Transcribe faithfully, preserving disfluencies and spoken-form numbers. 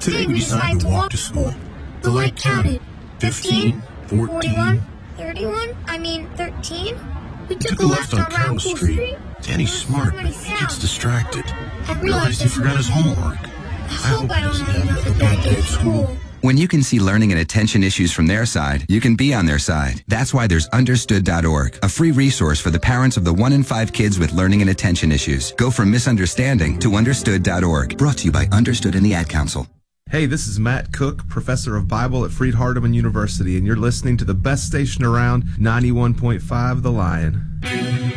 Today we decided to walk to school. The light counted. Fifteen, fourteen, thirty-one? I mean, thirteen? We took a left on Carroll Street. Danny's smart, but he gets distracted. I realized he forgot his homework. I hope I don't have another bad day at school. When you can see learning and attention issues from their side, you can be on their side. That's why there's understood dot org, a free resource for the parents of the one in five kids with learning and attention issues. Go from misunderstanding to understood dot org. Brought to you by Understood and the Ad Council. Hey, this is Matt Cook, professor of Bible at Freed-Hardeman University, and you're listening to the best station around, ninety-one point five The Lion.